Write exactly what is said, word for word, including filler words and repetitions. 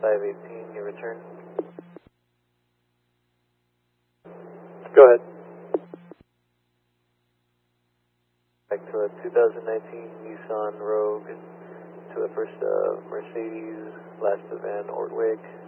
five eighteen, your return. Go ahead. Back to a two thousand nineteen Nissan Rogue to a first uh, Mercedes, last of Van Ortweg.